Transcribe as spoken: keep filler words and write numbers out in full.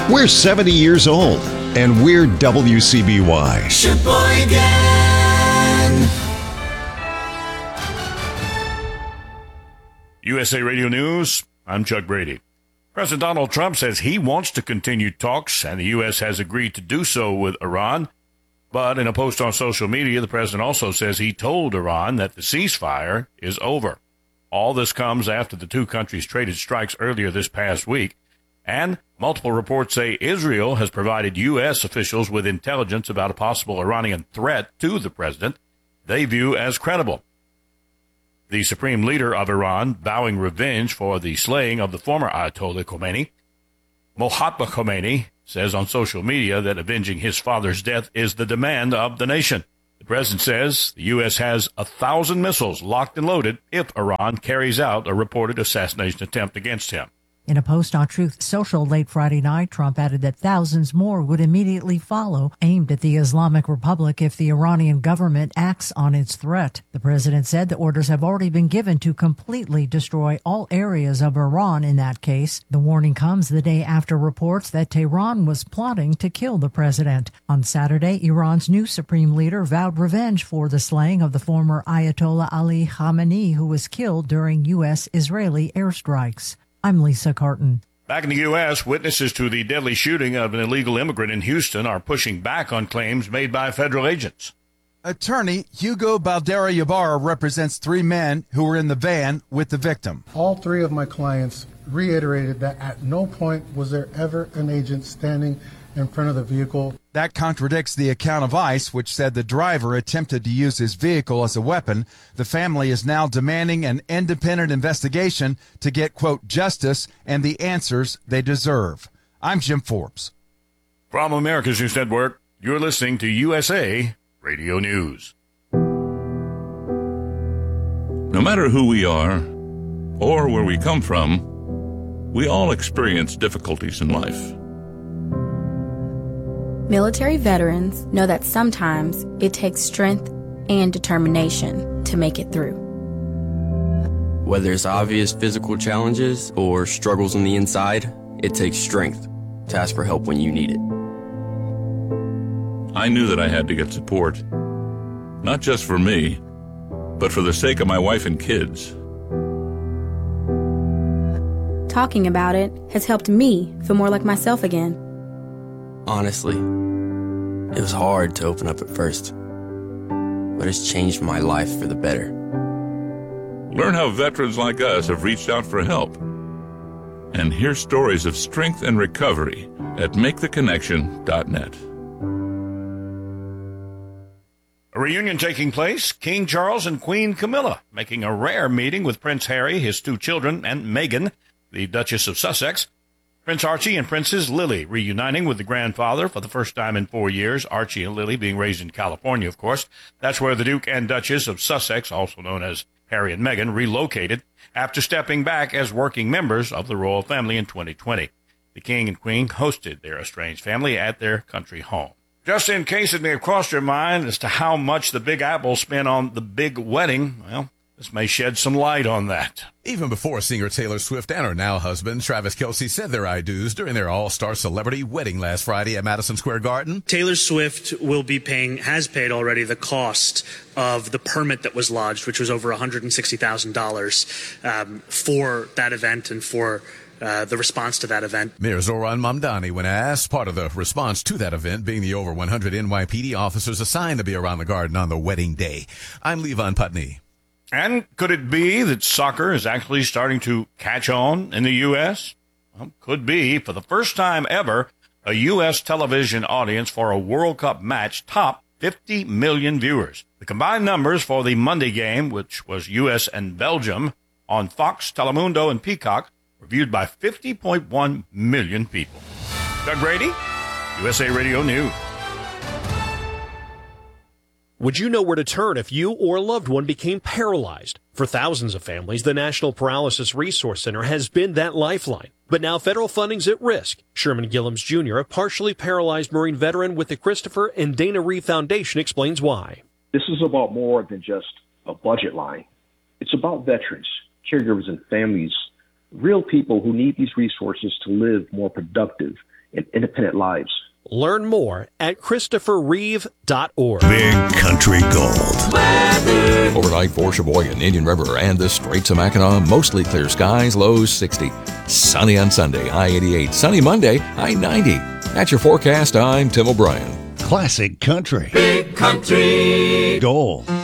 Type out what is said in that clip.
We're seventy years old, and we're W C B Y. Sheboygan. U S A Radio News, I'm Chuck Brady. President Donald Trump says he wants to continue talks, and the U S has agreed to do so with Iran. But in a post on social media, the president also says he told Iran that the ceasefire is over. All this comes after the two countries traded strikes earlier this past week, and multiple reports say Israel has provided U S officials with intelligence about a possible Iranian threat to the president they view as credible. The supreme leader of Iran vowing revenge for the slaying of the former Ayatollah Khomeini, Mohammad Khomeini, says on social media that avenging his father's death is the demand of the nation. The president says the U S has a thousand missiles locked and loaded if Iran carries out a reported assassination attempt against him. In a post on Truth Social late Friday night, Trump added that thousands more would immediately follow, aimed at the Islamic Republic if the Iranian government acts on its threat. The president said the orders have already been given to completely destroy all areas of Iran in that case. The warning comes the day after reports that Tehran was plotting to kill the president. On Saturday, Iran's new supreme leader vowed revenge for the slaying of the former Ayatollah Ali Khamenei, who was killed during U S-Israeli airstrikes. I'm Lisa Carton. Back in the U S, witnesses to the deadly shooting of an illegal immigrant in Houston are pushing back on claims made by federal agents. Attorney Hugo Baldera-Ybarra represents three men who were in the van with the victim. All three of my clients reiterated that at no point was there ever an agent standing in front of the vehicle. That contradicts the account of ICE, which said the driver attempted to use his vehicle as a weapon. The family is now demanding an independent investigation to get, quote, justice and the answers they deserve. I'm Jim Forbes. From America's News Network, you're listening to U S A Radio News. No matter who we are or where we come from, we all experience difficulties in life. Military veterans know that sometimes it takes strength and determination to make it through. Whether it's obvious physical challenges or struggles on the inside, it takes strength to ask for help when you need it. I knew that I had to get support, not just for me, but for the sake of my wife and kids. Talking about it has helped me feel more like myself again. Honestly, it was hard to open up at first, but it's changed my life for the better. Learn how veterans like us have reached out for help, and hear stories of strength and recovery at make the connection dot net. A reunion taking place, King Charles and Queen Camilla making a rare meeting with Prince Harry, his two children, and Meghan, the Duchess of Sussex. Prince Archie and Princess Lily reuniting with the grandfather for the first time in four years, Archie and Lily being raised in California, of course. That's where the Duke and Duchess of Sussex, also known as Harry and Meghan, relocated after stepping back as working members of the royal family in twenty twenty. The King and Queen hosted their estranged family at their country home. Just in case it may have crossed your mind as to how much the Big Apple spent on the big wedding, well, this may shed some light on that. Even before singer Taylor Swift and her now husband, Travis Kelce, said their I-dos during their all-star celebrity wedding last Friday at Madison Square Garden. Taylor Swift will be paying, has paid already, the cost of the permit that was lodged, which was over one hundred sixty thousand dollars um, for that event and for Uh, the response to that event. Mayor Zoran Mamdani, when asked, part of the response to that event being the over one hundred N Y P D officers assigned to be around the garden on the wedding day. I'm Levon Putney. And could it be that soccer is actually starting to catch on in the U S? Well, could be. For the first time ever, a U S television audience for a World Cup match topped fifty million viewers. The combined numbers for the Monday game, which was U S and Belgium, on Fox, Telemundo, and Peacock, were viewed by fifty point one million people. Doug Brady, U S A Radio News. Would you know where to turn if you or a loved one became paralyzed? For thousands of families, the National Paralysis Resource Center has been that lifeline. But now federal funding's at risk. Sherman Gillums Junior, a partially paralyzed Marine veteran with the Christopher and Dana Reeve Foundation, explains why. This is about more than just a budget line. It's about veterans, caregivers, and families real people who need these resources to live more productive and independent lives. Learn more at christopher reeve dot org. Big Country Gold. Overnight for Sheboygan, Indian River, and the Straits of Mackinac, mostly clear skies, lows sixty. Sunny on Sunday, I eighty-eight. Sunny Monday, I ninety. That's your forecast. I'm Tim O'Brien. Classic Country. Big Country Gold.